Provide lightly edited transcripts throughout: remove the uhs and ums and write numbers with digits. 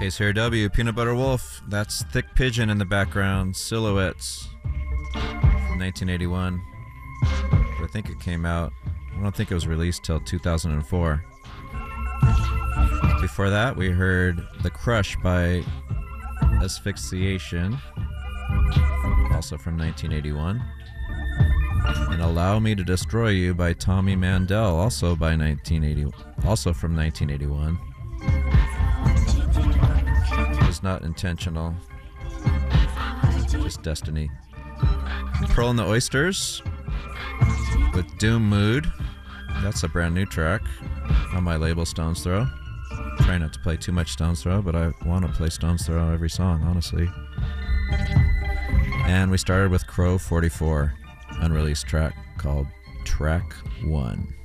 KCRW, Peanut Butter Wolf. That's Thick Pigeon in the background. Silhouettes from 1981. I think it came out. I don't think it was released till 2004. Before that, we heard The Crush by Asphyxiation, also from 1981. And Allow Me to Destroy You by Tommy Mandel, also from 1981. It was not intentional, just destiny. Pearl and the Oysters with Doom Mood. That's a brand new track on my label Stones Throw. Try not to play too much Stones Throw, but I want to play Stones Throw every song, honestly. And we started with Crow 44, unreleased track called Track 1.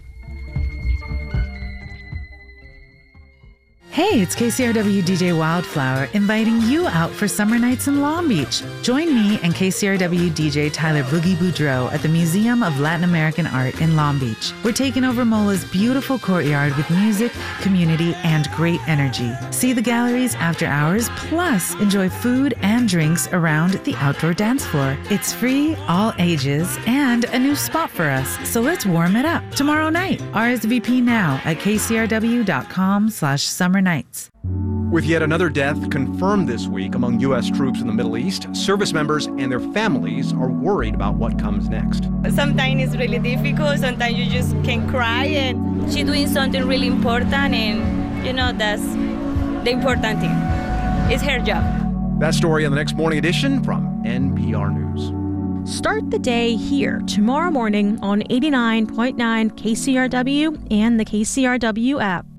Hey, it's KCRW DJ Wildflower inviting you out for summer nights in Long Beach. Join me and KCRW DJ Tyler Boogie Boudreau at the Museum of Latin American Art in Long Beach. We're taking over MOLA's beautiful courtyard with music, community, and great energy. See the galleries after hours, plus enjoy food and drinks around the outdoor dance floor. It's free, all ages, and a new spot for us. So let's warm it up tomorrow night. RSVP now at kcrw.com/summer nights. With yet another death confirmed this week among U.S. troops in the Middle East, service members and their families are worried about what comes next. Sometimes it's really difficult. Sometimes you just can cry, and she's doing something really important, and that's the important thing. It's her job. That story on the next morning edition from NPR News. Start the day here tomorrow morning on 89.9 KCRW and the KCRW app.